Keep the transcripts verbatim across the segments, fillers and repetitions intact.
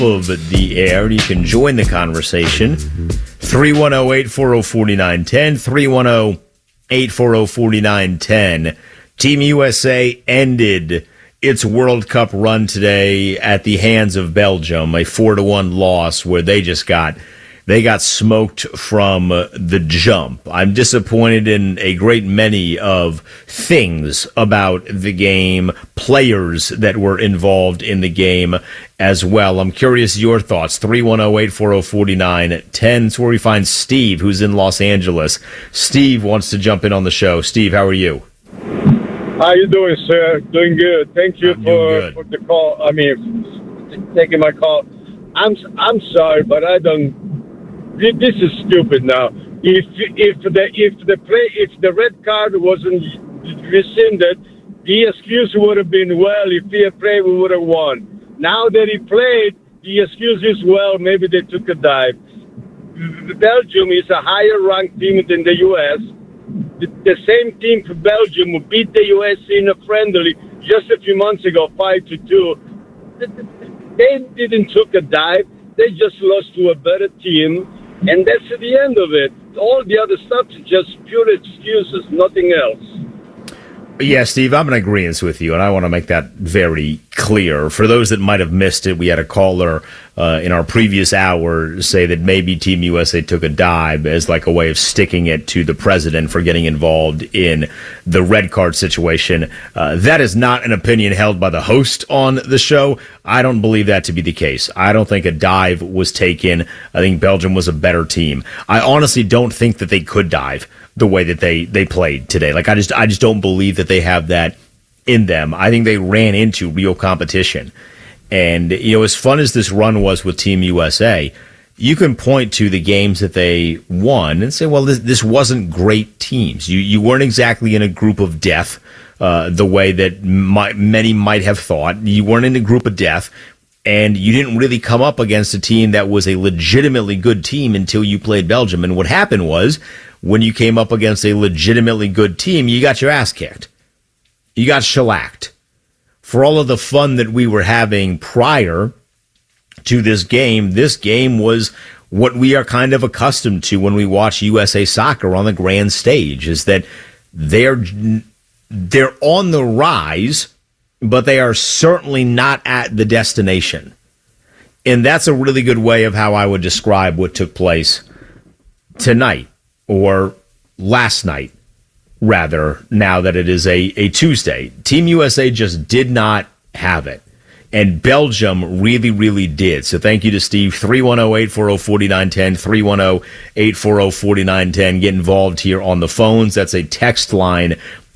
of the air. You can join the conversation. three one zero, eight four zero, four nine one zero. three one zero, eight four zero, four nine one zero. Team U S A ended its World Cup run today at the hands of Belgium, a four to one loss where they just got they got smoked from the jump. I'm disappointed in a great many of things about the game, players that were involved in the game as well. I'm curious your thoughts. three one zero, eight four zero, four nine one zero. It's where we find Steve, who's in Los Angeles. Steve wants to jump in on the show. Steve, how are you? How you doing, sir? Doing good. Thank you I'm for, for the call. I mean, taking my call. I'm I'm sorry, but I don't. This is stupid now. If if the if the play if the red card wasn't rescinded, the excuse would have been, well, if he had played, we would have won. Now that he played, the excuse is, well, maybe they took a dive. Belgium is a higher ranked team than the U S. The, the same team for Belgium who beat the U S in a friendly just a few months ago, five to two. They didn't took a dive. They just lost to a better team. And that's the end of it. All the other stuff is just pure excuses, nothing else. Yeah, Steve, I'm in agreement with you, and I want to make that very clear. For those that might have missed it, we had a caller uh, in our previous hour say that maybe Team U S A took a dive as like a way of sticking it to the president for getting involved in the red card situation. Uh, that is not an opinion held by the host on the show. I don't believe that to be the case. I don't think a dive was taken. I think Belgium was a better team. I honestly don't think that they could dive the way that they, they played today. Like, I just I just don't believe that they have that in them. I think they ran into real competition. And, you know, as fun as this run was with Team U S A, you can point to the games that they won and say, well, this, this wasn't great teams. You you weren't exactly in a group of death uh, the way that my, many might have thought. You weren't in a group of death, and you didn't really come up against a team that was a legitimately good team until you played Belgium. And what happened was, when you came up against a legitimately good team, you got your ass kicked. You got shellacked. For all of the fun that we were having prior to this game, this game was what we are kind of accustomed to when we watch U S A soccer on the grand stage, is that they're they're on the rise, but they are certainly not at the destination. And that's a really good way of how I would describe what took place tonight, or last night, rather, now that it is a, a Tuesday. Team U S A just did not have it. And Belgium really, really did. So thank you to Steve. three one zero, eight four zero, four nine one zero, three one zero, eight four zero, four nine one zero. Get involved here on the phones. That's a text line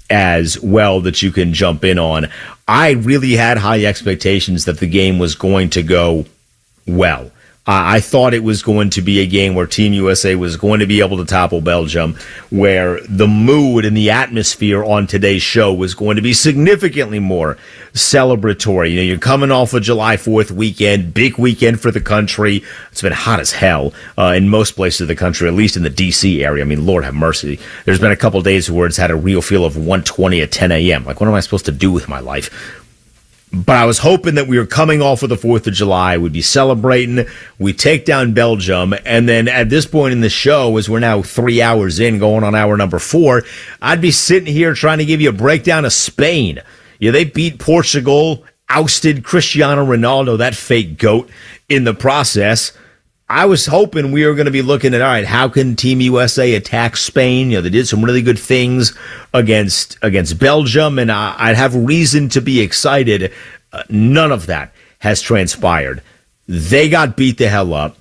as well that you can jump in on. I really had high expectations that the game was going to go well. Uh, I thought it was going to be a game where Team U S A was going to be able to topple Belgium, where the mood and the atmosphere on today's show was going to be significantly more celebratory. You know, you're coming off a July fourth weekend, big weekend for the country. It's been hot as hell uh, in most places of the country, at least in the D C area. I mean, Lord have mercy. There's been a couple days where it's had a real feel of one twenty at ten a.m. Like, what am I supposed to do with my life? But I was hoping that we were coming off of the fourth of July. We'd be celebrating. We take down Belgium. And then at this point in the show, as we're now three hours in, going on hour number four, I'd be sitting here trying to give you a breakdown of Spain. Yeah, they beat Portugal, ousted Cristiano Ronaldo, that fake goat, in the process. I was hoping we were going to be looking at, all right, how can Team U S A attack Spain? You know, they did some really good things against against Belgium, and I, I'd have reason to be excited. Uh, none of that has transpired. They got beat the hell up.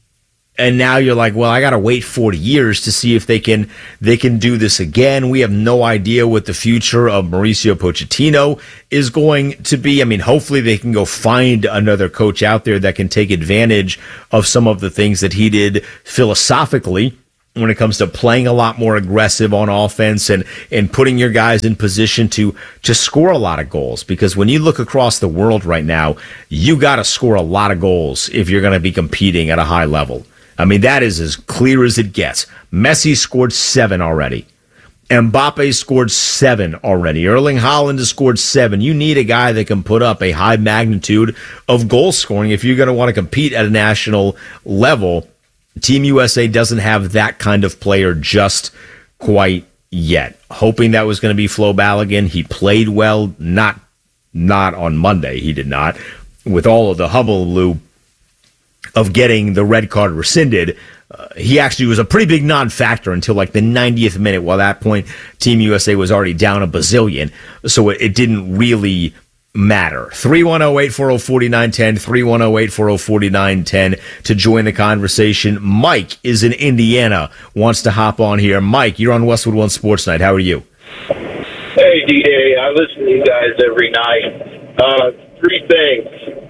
And now you're like, well, I got to wait forty years to see if they can they can do this again. We have no idea what the future of Mauricio Pochettino is going to be. I mean, hopefully they can go find another coach out there that can take advantage of some of the things that he did philosophically when it comes to playing a lot more aggressive on offense and, and putting your guys in position to, to score a lot of goals. Because when you look across the world right now, you got to score a lot of goals if you're going to be competing at a high level. I mean, that is as clear as it gets. Messi scored seven already. Mbappe scored seven already. Erling Haaland has scored seven. You need a guy that can put up a high magnitude of goal scoring if you're going to want to compete at a national level. Team U S A doesn't have that kind of player just quite yet. Hoping that was going to be Flo Balogun. He played well, not not on Monday. He did not. With all of the hullabaloo of getting the red card rescinded, Uh, he actually was a pretty big non-factor until like the ninetieth minute. While at that point, Team U S A was already down a bazillion, so it, it didn't really matter. three one zero, eight four zero, four nine one zero, three one zero, eight four zero, four nine one zero to join the conversation. Mike is in Indiana, wants to hop on here. Mike, you're on Westwood One Sports Night. How are you? Hey, D A, I listen to you guys every night. Uh, three things.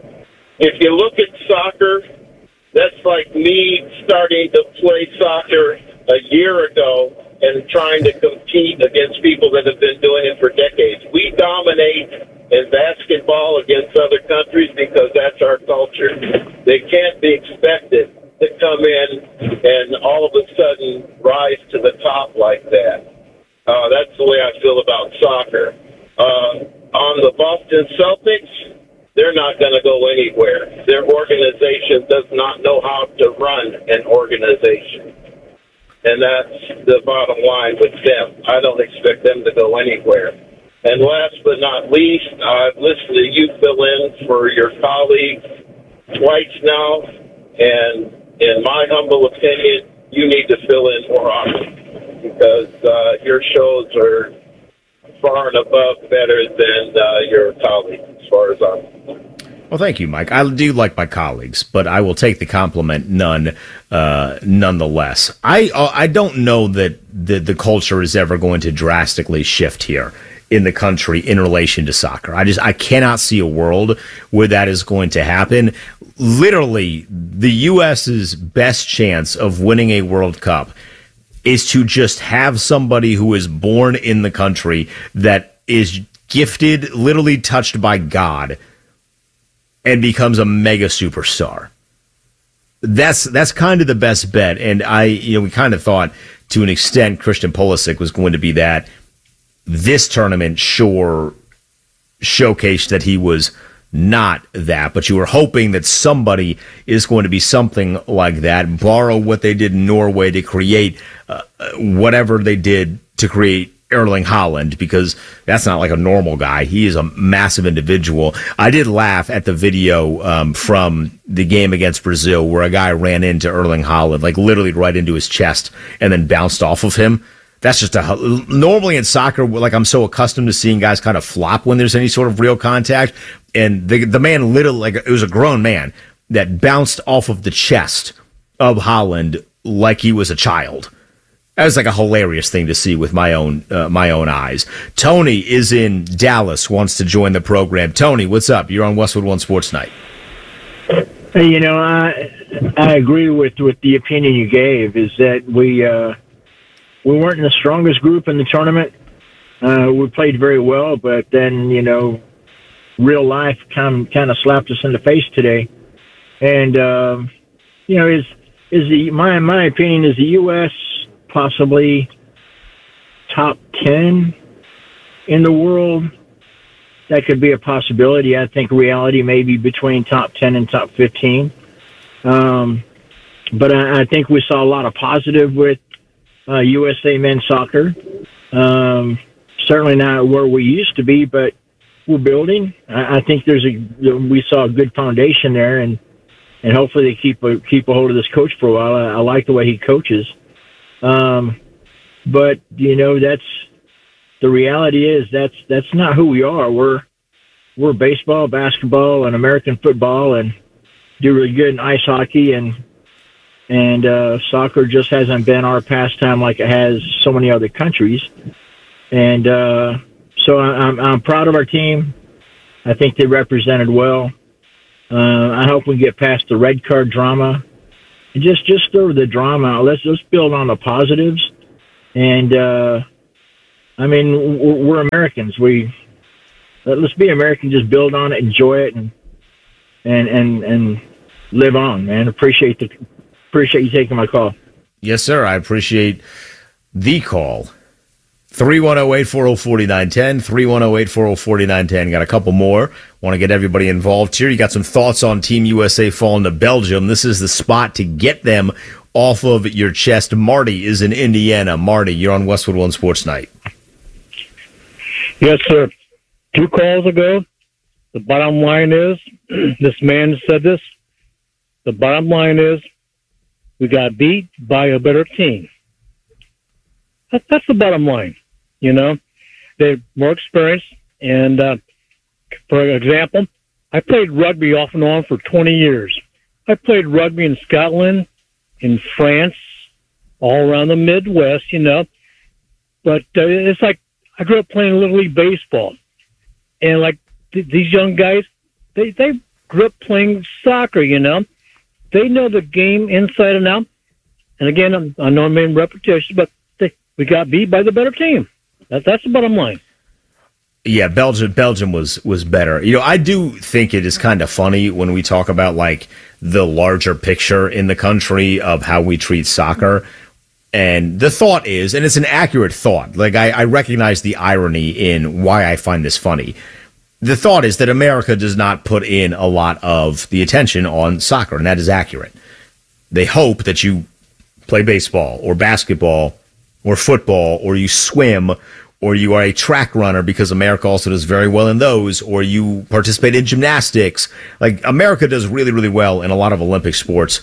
If you look at soccer, that's like me starting to play soccer a year ago and trying to compete against people that have been doing it for decades. We dominate in basketball against other countries because that's our culture. They can't be expected to come in and all of a sudden rise to the top like that. Uh, that's the way I feel about soccer. Uh, on the Boston Celtics, they're not going to go anywhere. Their organization does not know how to run an organization. And that's the bottom line with them. I don't expect them to go anywhere. And last but not least, I've listened to you fill in for your colleague twice now. And in my humble opinion, you need to fill in more often because uh, your shows are far and above better than uh, your colleagues, as far as I'm concerned. Well, thank you, Mike. I do like my colleagues, but I will take the compliment none, uh, nonetheless. I uh, I don't know that the, the culture is ever going to drastically shift here in the country in relation to soccer. I just I cannot see a world where that is going to happen. Literally, the U S's best chance of winning a World Cup is to just have somebody who is born in the country that is gifted, literally touched by God, and becomes a mega superstar. That's that's kind of the best bet. And I, you know, we kind of thought to an extent Christian Pulisic was going to be that. This tournament sure showcased that he was not that, but you were hoping that somebody is going to be something like that, borrow what they did in Norway to create uh, whatever they did to create Erling Haaland, because that's not like a normal guy. He is a massive individual. I did laugh at the video um, from the game against Brazil where a guy ran into Erling Haaland, like literally right into his chest and then bounced off of him. That's just a normally in soccer, like I'm so accustomed to seeing guys kind of flop when there's any sort of real contact. And the the man literally, like it was a grown man that bounced off of the chest of Haaland like he was a child. That was like a hilarious thing to see with my own uh, my own eyes. Tony is in Dallas, wants to join the program. Tony, what's up? You're on Westwood One Sports Night. Hey, you know, I I agree with with the opinion you gave. Is that we. Uh, We weren't in the strongest group in the tournament. Uh, we played very well, but then, you know, real life kind of, kind of slapped us in the face today. And, uh, you know, is is the my my opinion is the U S possibly top ten in the world? That could be a possibility. I think reality may be between top ten and top fifteen. Um, but I, I think we saw a lot of positive with Uh, U S A men's soccer. Um, certainly not where we used to be, but we're building. I, I think there's a we saw a good foundation there, and and hopefully they keep a, keep a hold of this coach for a while. I, I like the way he coaches. Um, but you know, that's the reality is that's that's not who we are. We're we're baseball, basketball, and American football, and do really good in ice hockey and. And uh, soccer just hasn't been our pastime like it has so many other countries. And uh, so I'm, I'm proud of our team. I think they represented well. Uh, I hope we get past the red card drama. And just just throw the drama out. Let's, let's build on the positives. And, uh, I mean, we're, we're Americans. We let's be American, just build on it, enjoy it, and and, and, and live on, man. Appreciate the... Appreciate you taking my call. Yes, sir. I appreciate the call. three one zero, eight four zero, four nine one zero, three one zero, eight four zero, four nine one zero. Got a couple more. Want to get everybody involved here. You got some thoughts on Team U S A falling to Belgium. This is the spot to get them off of your chest. Marty is in Indiana. Marty, you're on Westwood One Sports Night. Yes, sir. Two calls ago, the bottom line is, this man said this, the bottom line is we got beat by a better team. That, that's the bottom line, you know. They're more experienced, and uh, for example, I played rugby off and on for twenty years. I played rugby in Scotland, in France, all around the Midwest, you know. But uh, it's like I grew up playing Little League Baseball. And like th- these young guys, they, they grew up playing soccer, you know. They know the game inside and out. And again, I'm, I know I'm in repetition, but they, we got beat by the better team. That, that's the bottom line. Yeah, Belgium Belgium was was better. You know, I do think it is kind of funny when we talk about like the larger picture in the country of how we treat soccer. And the thought is, and it's an accurate thought, like I, I recognize the irony in why I find this funny. The thought is that America does not put in a lot of the attention on soccer, and that is accurate. They hope that you play baseball or basketball or football or you swim or you are a track runner because America also does very well in those, or you participate in gymnastics. Like America does really, really well in a lot of Olympic sports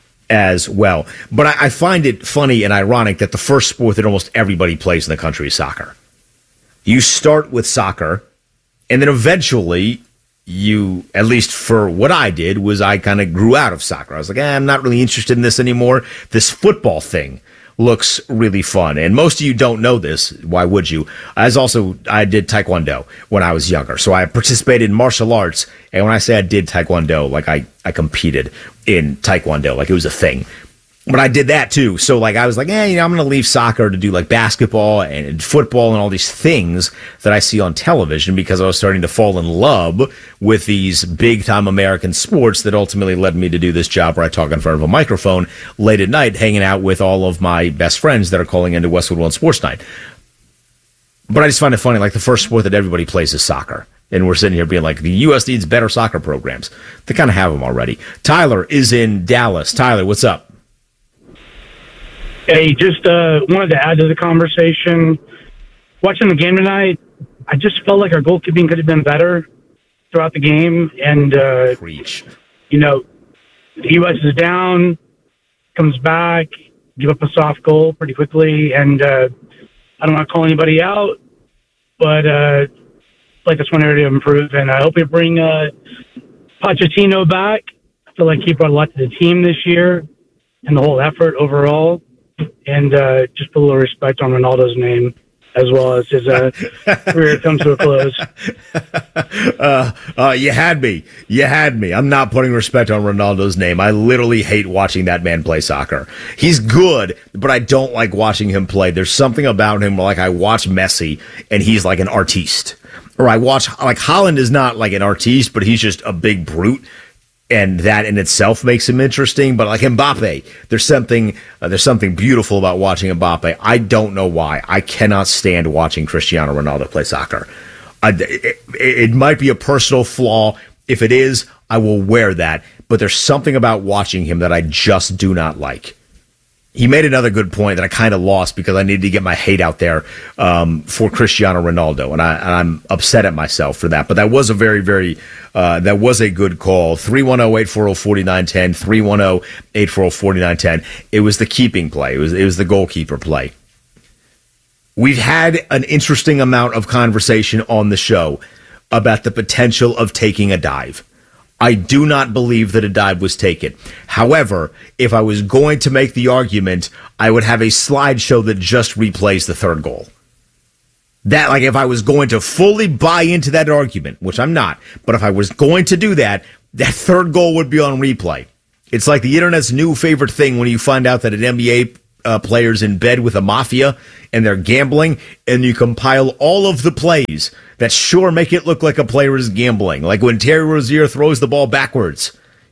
as well. But I, I find it funny and ironic that the first sport that almost everybody plays in the country is soccer. You start with soccer, and then eventually you, at least for what I did, was I kind of grew out of soccer. I was like, eh, I'm not really interested in this anymore. This football thing looks really fun. And most of you don't know this. Why would you? As also, I did Taekwondo when I was younger. So I participated in martial arts. And when I say I did Taekwondo, like I, I competed in Taekwondo, like it was a thing. But I did that too. So like I was like, eh, you know, I'm going to leave soccer to do like basketball and football and all these things that I see on television, because I was starting to fall in love with these big time American sports that ultimately led me to do this job where I talk in front of a microphone late at night, hanging out with all of my best friends that are calling into Westwood One Sports Night. But I just find it funny, like the first sport that everybody plays is soccer. And we're sitting here being like, the U S needs better soccer programs. They kind of have them already. Tyler is in Dallas. Tyler, what's up? Hey, just uh, wanted to add to the conversation. Watching the game tonight, I just felt like our goalkeeping could have been better throughout the game. And, uh, Preach. you know, the U S is down, comes back, give up a soft goal pretty quickly. And uh, I don't want to call anybody out, but uh, like this one area to improve. And I hope we bring uh, Pochettino back. I feel like he brought a lot to the team this year and the whole effort overall. And uh, just put a little respect on Ronaldo's name, as well as his uh, career comes to a close. Uh, uh, you had me. You had me. I'm not putting respect on Ronaldo's name. I literally hate watching that man play soccer. He's good, but I don't like watching him play. There's something about him, like I watch Messi, and he's like an artiste. Or I watch, like Haaland is not like an artiste, but he's just a big brute. And that in itself makes him interesting. But like Mbappe, there's something uh, there's something beautiful about watching Mbappe. I don't know why. I cannot stand watching Cristiano Ronaldo play soccer. I, it, it might be a personal flaw. If it is, I will wear that. But there's something about watching him that I just do not like. He made another good point that I kind of lost because I needed to get my hate out there um, for Cristiano Ronaldo, and, I, and I'm upset at myself for that. But that was a very, very, uh, that was a good call. three one zero, eight four zero, four nine one zero, three one zero, eight four zero, four nine one zero. It was the keeping play. It was, it was the goalkeeper play. We've had an interesting amount of conversation on the show about the potential of taking a dive. I do not believe that a dive was taken. However, if I was going to make the argument, I would have a slideshow that just replays the third goal. That, like, if I was going to fully buy into that argument, which I'm not, but if I was going to do that, that third goal would be on replay. It's like the internet's new favorite thing when you find out that an N B A uh, player's in bed with a mafia and they're gambling, and you compile all of the plays that sure make it look like a player is gambling. Like when Terry Rozier throws the ball backwards.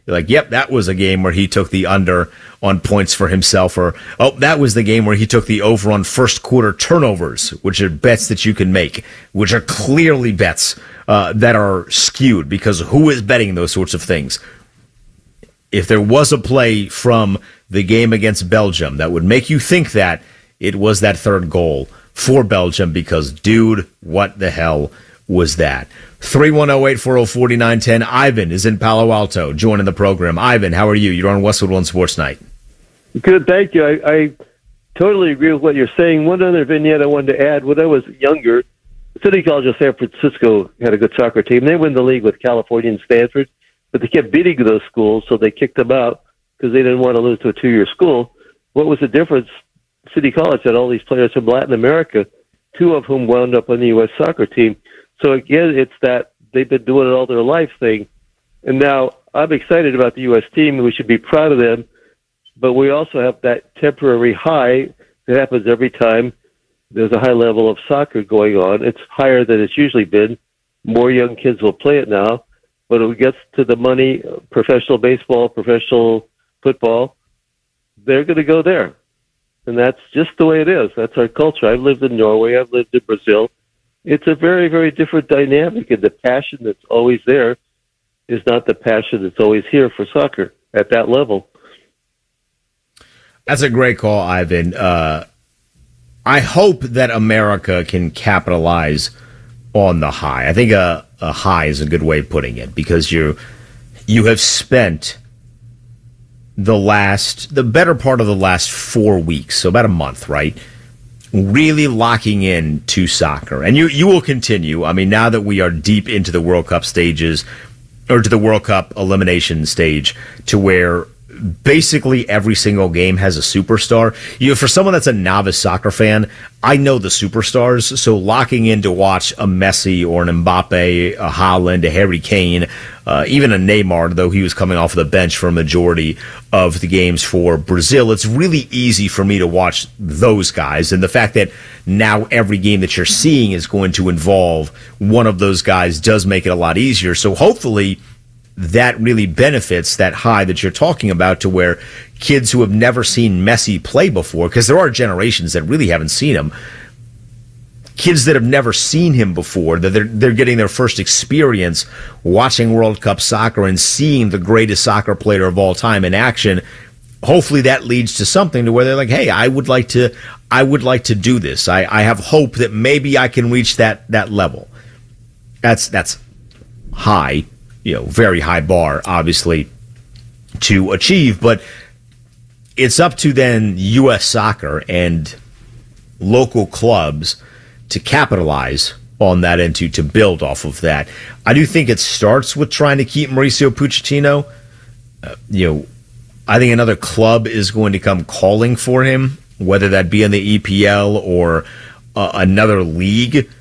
You're like, yep, that was a game where he took the under on points for himself, or, oh, that was the game where he took the over on first quarter turnovers, which are bets that you can make, which are clearly bets uh, that are skewed, because who is betting those sorts of things? If there was a play from the game against Belgium that would make you think that, it was that third goal for Belgium, because, dude, what the hell was that? three one zero, eight four zero, four nine one zero. Ivan is in Palo Alto joining the program. Ivan, how are you? You're on Westwood One Sports Night. Good, thank you. I, I totally agree with what you're saying. One other vignette I wanted to add. When I was younger, City College of San Francisco had a good soccer team. They won the league with California and Stanford, but they kept beating those schools, so they kicked them out because they didn't want to lose to a two-year school. What was the difference? City College had all these players from Latin America, two of whom wound up on the U S soccer team. So again, it's that they've been doing it all their life thing. And now I'm excited about the U S team, and we should be proud of them. But we also have that temporary high that happens every time there's a high level of soccer going on. It's higher than it's usually been. More young kids will play it now. But when it gets to the money, professional baseball, professional football, they're going to go there. And that's just the way it is. That's our culture. I've lived in Norway. I've lived in Brazil. It's a very, very different dynamic. And the passion that's always there is not the passion that's always here for soccer at that level. That's a great call, Ivan. Uh, I hope that America can capitalize on the high. I think a, a high is a good way of putting it, because you you have spent the last, the better part of the last four weeks, so about a month, right, really locking in to soccer. And you, you will continue. I mean, now that we are deep into the World Cup stages, or to the World Cup elimination stage, to where basically every single game has a superstar. You know, for someone that's a novice soccer fan, I know the superstars, so locking in to watch a Messi or an Mbappe, a Haaland, a Harry Kane, uh, even a Neymar, though he was coming off the bench for a majority of the games for Brazil, it's really easy for me to watch those guys. And the fact that now every game that you're seeing is going to involve one of those guys does make it a lot easier. So hopefully that really benefits that high that you're talking about, to where kids who have never seen Messi play before, because there are generations that really haven't seen him, kids that have never seen him before, that they're, they're getting their first experience watching World Cup soccer and seeing the greatest soccer player of all time in action. Hopefully that leads to something to where they're like, hey, I would like to, I would like to do this. I, I have hope that maybe I can reach that, that level. That's, that's high. You know, very high bar, obviously, to achieve, but it's up to then U S soccer and local clubs to capitalize on that and to, to build off of that. I do think it starts with trying to keep Mauricio Pochettino. Uh, you know, I think another club is going to come calling for him, whether that be in the E P L or uh, another league.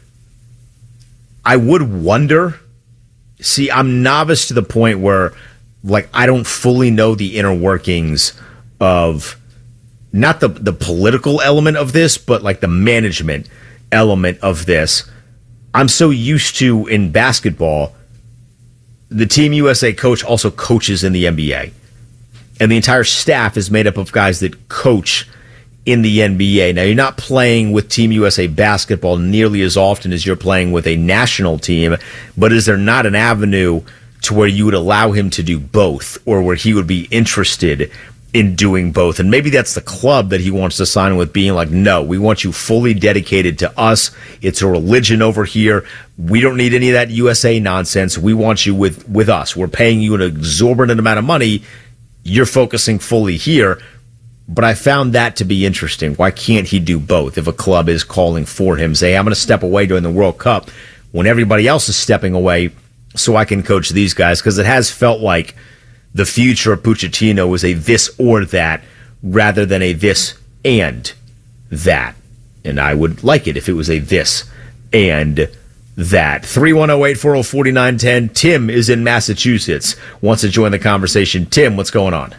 I would wonder. See, I'm novice to the point where, like, I don't fully know the inner workings of not the the political element of this, but like the management element of this. I'm so used to, in basketball, the Team U S A coach also coaches in the N B A. And the entire staff is made up of guys that coach in the N B A. Now, you're not playing with Team U S A basketball nearly as often as you're playing with a national team, but is there not an avenue to where you would allow him to do both, or where he would be interested in doing both? And maybe that's the club that he wants to sign with, being like, no, we want you fully dedicated to us. It's a religion over here. We don't need any of that U S A nonsense. We want you with, with us. We're paying you an exorbitant amount of money. You're focusing fully here. But I found that to be interesting. Why can't he do both? If a club is calling for him, say, I'm going to step away during the World Cup when everybody else is stepping away so I can coach these guys. Because it has felt like the future of Pochettino was a this or that rather than a this and that. And I would like it if it was a this and that. three one zero, eight four zero, four nine one zero. Tim is in Massachusetts. Wants to join the conversation. Tim, what's going on?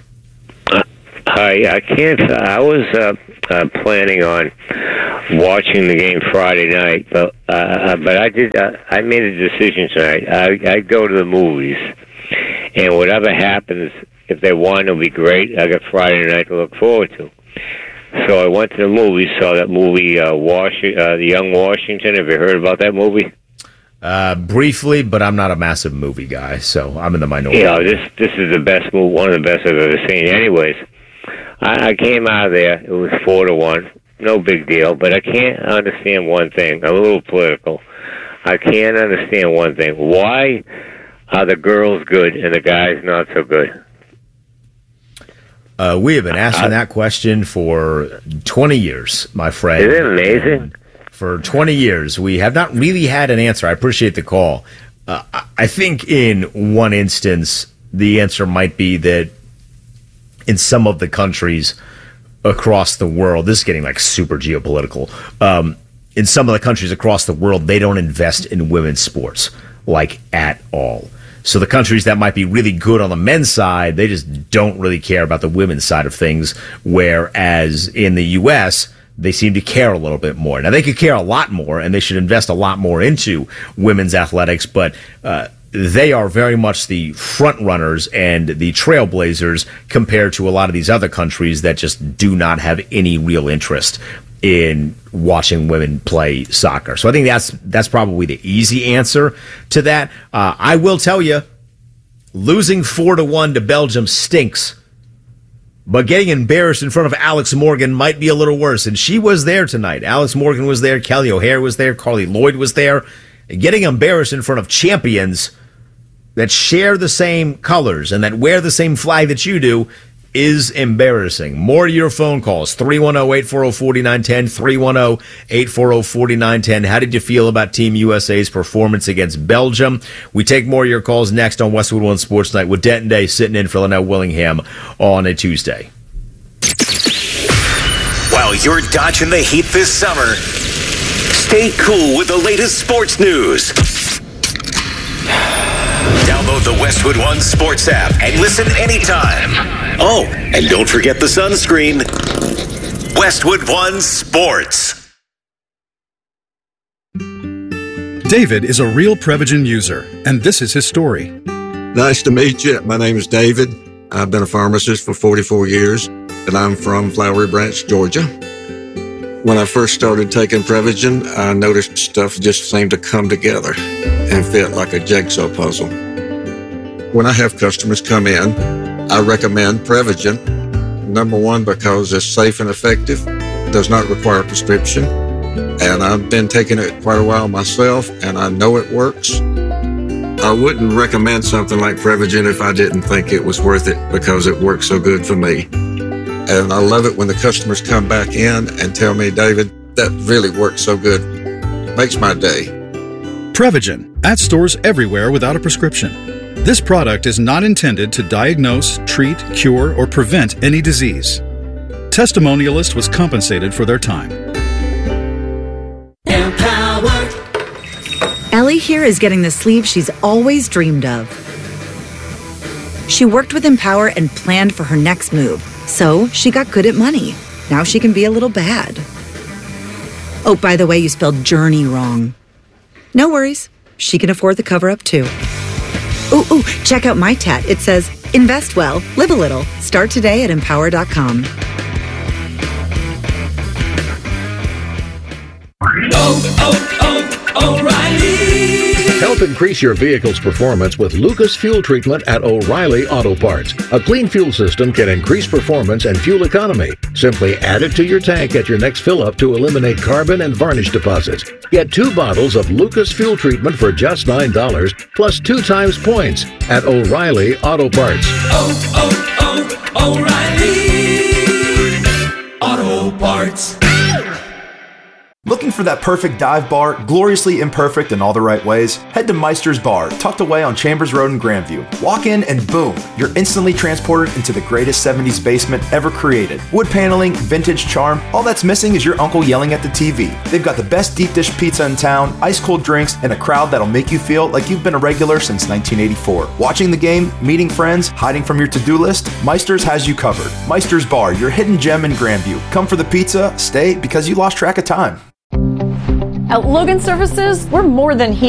Hi, I can't. I was uh, uh, planning on watching the game Friday night, but uh, but I did. Uh, I made a decision tonight. I I go to the movies, And whatever happens, if they won, it'll be great. I got Friday night to look forward to. So I went to the movie, saw that movie, uh, Wash- uh, The Young Washington. Have you heard about that movie? Uh, briefly, but I'm not a massive movie guy, so I'm in the minority. Yeah, this this is the best movie, one of the best I've ever seen. Anyways, I, I came out of there. It was four to one. No big deal, but I can't understand one thing. I'm a little political. I can't understand one thing. Why are the girls good and the guys not so good? Uh, we have been asking uh, that question for twenty years, my friend. Isn't it amazing? For twenty years, we have not really had an answer. I appreciate the call. Uh, I think in one instance, the answer might be that in some of the countries across the world, this is getting like super geopolitical, um, in some of the countries across the world, they don't invest in women's sports, like at all. So the countries that might be really good on the men's side, they just don't really care about the women's side of things, whereas in the U S, they seem to care a little bit more. Now, they could care a lot more, and they should invest a lot more into women's athletics, but uh, they are very much the front runners and the trailblazers compared to a lot of these other countries that just do not have any real interest in watching women play soccer. So I think that's that's probably the easy answer to that. Uh, I will tell you, losing four to one to Belgium stinks. But getting embarrassed in front of Alex Morgan might be a little worse. And she was there tonight. Alex Morgan was there. Kelly O'Hare was there. Carly Lloyd was there. And getting embarrassed in front of champions that share the same colors and that wear the same flag that you do is embarrassing. More of your phone calls. three one zero, eight four zero, four nine one zero. three one zero, eight four zero, four nine one zero. How did you feel about Team U S A's performance against Belgium? We take more of your calls next on Westwood One Sports Night with Denton Day sitting in for Linnell Willingham on a Tuesday. While you're dodging the heat this summer, stay cool with the latest sports news. Download the Westwood One Sports app and listen anytime. Oh, and don't forget the sunscreen. Westwood One Sports. David is a real Prevagen user, and this is his story. Nice to meet you. My name is David. I've been a pharmacist for forty-four years, and I'm from Flowery Branch, Georgia. When I first started taking Prevagen, I noticed stuff just seemed to come together and fit like a jigsaw puzzle. When I have customers come in, I recommend Prevagen. Number one, because it's safe and effective, does not require a prescription, and I've been taking it quite a while myself, and I know it works. I wouldn't recommend something like Prevagen if I didn't think it was worth it because it works so good for me. And I love it when the customers come back in and tell me, David, that really works so good. Makes my day. Prevagen, at stores everywhere without a prescription. This product is not intended to diagnose, treat, cure, or prevent any disease. Testimonialist was compensated for their time. Empower. Ellie here is getting the sleeve she's always dreamed of. She worked with Empower and planned for her next move, so she got good at money. Now she can be a little bad. Oh, by the way, you spelled journey wrong. No worries. She can afford the cover-up, too. Ooh, ooh, check out my tat. It says, invest well, live a little. Start today at empower dot com. Oh, oh, oh, O'Reilly! Help increase your vehicle's performance with Lucas Fuel Treatment at O'Reilly Auto Parts. A clean fuel system can increase performance and fuel economy. Simply add it to your tank at your next fill-up to eliminate carbon and varnish deposits. Get two bottles of Lucas Fuel Treatment for just nine dollars, plus two times points at O'Reilly Auto Parts. Oh, oh, oh, O'Reilly Auto Parts. Looking for that perfect dive bar, gloriously imperfect in all the right ways? Head to Meister's Bar, tucked away on Chambers Road in Grandview. Walk in and boom, you're instantly transported into the greatest seventies basement ever created. Wood paneling, vintage charm, all that's missing is your uncle yelling at the T V. They've got the best deep dish pizza in town, ice cold drinks, and a crowd that'll make you feel like you've been a regular since nineteen eighty-four. Watching the game, meeting friends, hiding from your to-do list, Meister's has you covered. Meister's Bar, your hidden gem in Grandview. Come for the pizza, stay because you lost track of time. At Logan Services, we're more than heat.